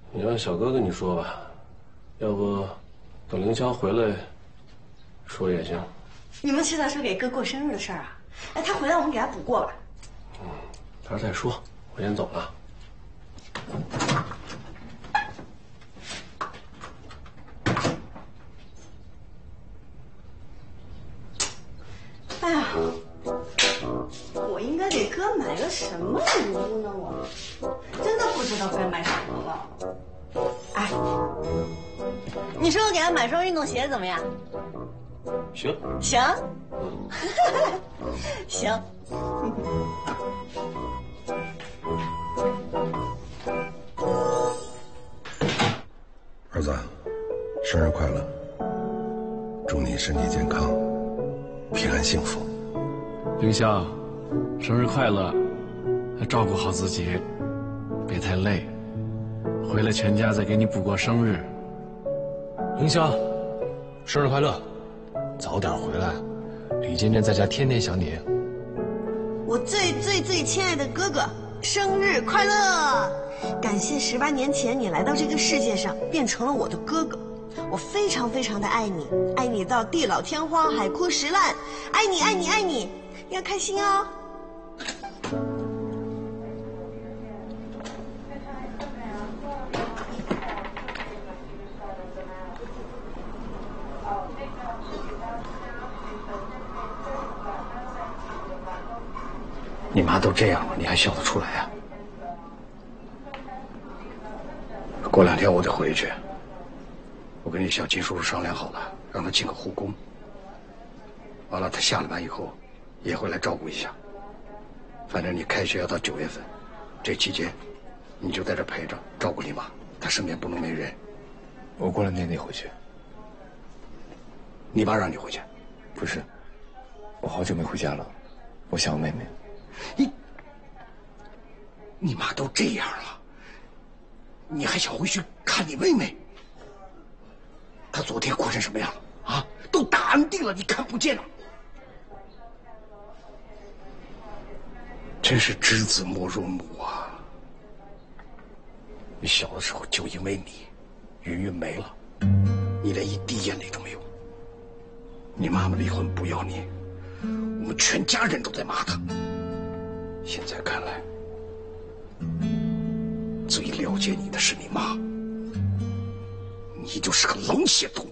你让小哥跟你说吧，要不等凌霄回来说也行。 你们是在说给哥过生日的事儿啊？哎，他回来我们给他补过吧。 到时候再说，我先走了。 哎呀，我应该给哥买个什么礼物呢？我真的不知道该买什么了。哎，你说我给他买双运动鞋怎么样？ 行。 行。行。 儿子，生日快乐！祝你身体健康，平安幸福。 凌霄，生日快乐！照顾好自己，别太累。回来全家再给你补过生日。 凌霄，生日快乐！早点回来，李尖尖在家天天想你。 我最亲爱的哥哥，生日快乐！感谢18年前你来到这个世界上，变成了我的哥哥。我非常的爱你，爱你到地老天荒，海枯石烂，爱你爱你爱你，要开心哦。 你妈都这样了，你还笑得出来呀？过2天我得回去，我跟你小金叔叔商量好了，让他请个护工。完了，他下了班以后也会来照顾一下。反正你开学要到9月份，这期间你就在这陪着照顾你妈，她身边不能没人。 我过2天得回去。 你爸让你回去？ 不是，我好久没回家了，我想我妹妹。 你妈都这样了，你还想回去看你妹妹？她昨天哭成什么样了啊？都打安定了，你看不见了？真是知子莫若母啊！你小的时候就因为你，云云没了，你连一滴眼泪都没有。你妈妈离婚不要你，我们全家人都在骂她。现在看来，最了解你的是你妈，你就是个冷血动物。